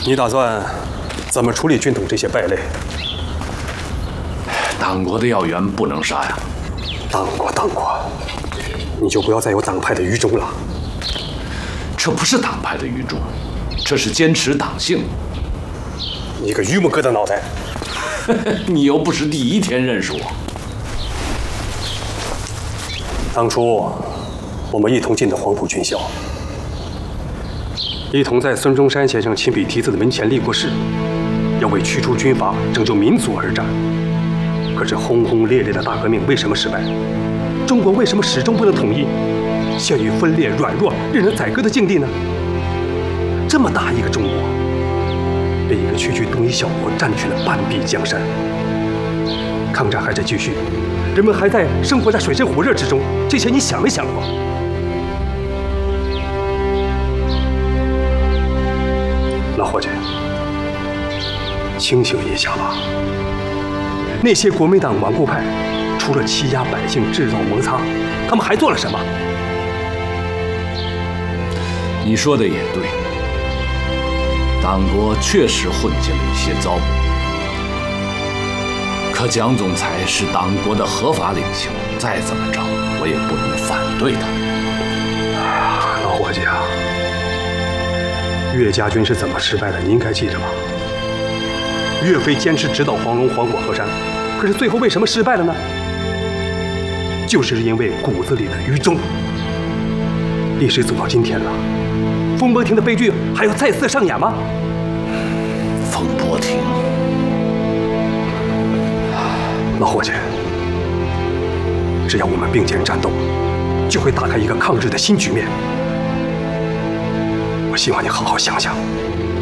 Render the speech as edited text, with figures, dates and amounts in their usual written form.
你打算怎么处理军统这些败类？ 党国的要员不能杀呀。 当过，你就不要再有党派的愚忠了。 这不是党派的愚忠，这是坚持党性。 你个榆木疙瘩脑袋！ 你又不是第一天认识我。 当初我们一同进的黄埔军校，一同在孙中山先生亲笔题字的门前立过誓，要为驱除军阀、拯救民族而战。可是轰轰烈烈的大革命为什么失败？中国为什么始终不能统一，陷于分裂、软弱、任人宰割的境地呢？这么大一个中国，被一个区区东夷小国占据了半壁江山。抗战还在继续，人们还在生活在水深火热之中，这些你想没想过？老伙计，清醒一下吧。那些国民党顽固派，除了欺压百姓、制造摩擦，他们还做了什么？ 你说的也对，党国确实混进了一些糟粕。可蒋总裁是党国的合法领袖，再怎么着，我也不能反对他。 老伙计啊，岳家军是怎么失败的？您该记着吧。岳飞坚持直捣黄龙、黄果河山，可是最后为什么失败了呢？就是因为骨子里的愚忠。历史走到今天了，风波亭的悲剧还要再次上演吗？ 风波亭， 老伙计，只要我们并肩战斗，就会打开一个抗日的新局面。我希望你好好想想。